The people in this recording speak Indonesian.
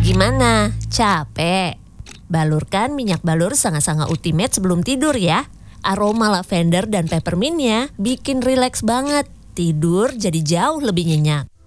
Gimana? Capek? Balurkan minyak balur Sangat-Sangat Ultimate sebelum tidur ya. Aroma lavender dan peppermintnya bikin rileks banget. Tidur jadi jauh lebih nyenyak.